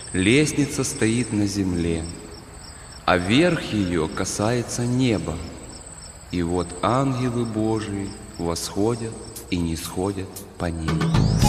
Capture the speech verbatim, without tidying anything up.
Лестница стоит на земле, а верх ее касается неба. И вот ангелы Божии восходят и нисходят по ней.